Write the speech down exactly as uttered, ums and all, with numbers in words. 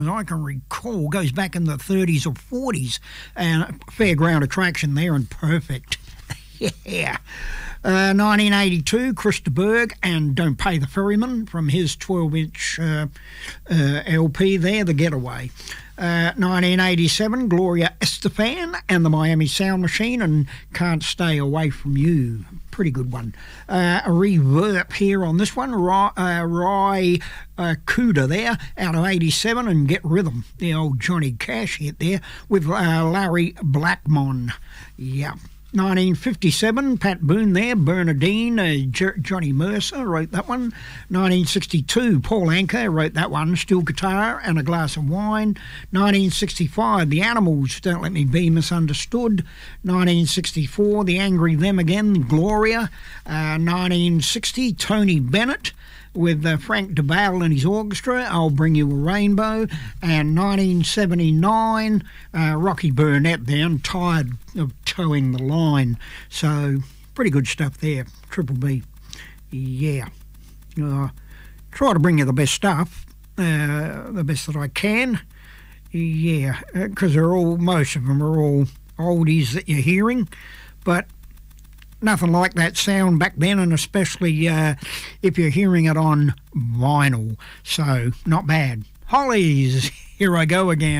I can recall, goes back in the thirties or forties, and fairground attraction there and perfect. Yeah. Uh, nineteen eighty-two, Christa Berg and Don't Pay the Ferryman from his twelve-inch uh, uh, L P there, The Getaway. Uh, nineteen eighty-seven, Gloria Estefan and the Miami Sound Machine and Can't Stay Away From You. Pretty good one. Uh, a reverb here on this one, Ry, uh, Ry uh, Kuda there, out of eighty-seven, and Get Rhythm, the old Johnny Cash hit there, with uh, Larry Blackmon. Yeah. nineteen fifty-seven, Pat Boone there, Bernadine, uh, J- Johnny Mercer wrote that one. nineteen sixty-two, Paul Anka wrote that one, Steel Guitar and a Glass of Wine. nineteen sixty-five, The Animals, Don't Let Me Be Misunderstood. nineteen sixty-four, The Angry Them Again, Gloria. Uh, nineteen sixty, Tony Bennett with uh, Frank DeBale and his orchestra, I'll Bring You a Rainbow. And nineteen seventy-nine, uh, Rocky Burnett there, I'm tired of towing the line. So, pretty good stuff there, Triple B. Yeah. Uh, try to bring you the best stuff, uh, the best that I can. Yeah, because they're all, most of them are all oldies that you're hearing, but nothing like that sound back then, and especially uh, if you're hearing it on vinyl. So, not bad. Hollies, here I go again.